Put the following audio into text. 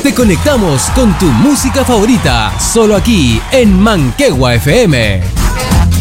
Te conectamos con tu música favorita, solo aquí en Manquehua FM.